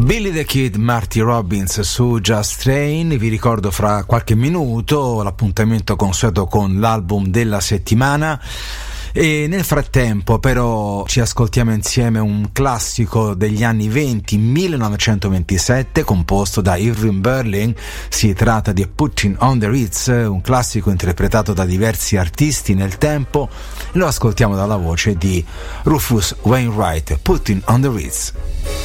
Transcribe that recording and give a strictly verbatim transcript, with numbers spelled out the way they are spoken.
Billy the Kid, Marty Robbins su Just Train. Vi ricordo fra qualche minuto l'appuntamento consueto con l'album della settimana. E nel frattempo però ci ascoltiamo insieme un classico degli anni venti, millenovecentoventisette, composto da Irving Berlin. Si tratta di Putting on the Ritz, un classico interpretato da diversi artisti nel tempo. Lo ascoltiamo dalla voce di Rufus Wainwright, Putting on the Ritz.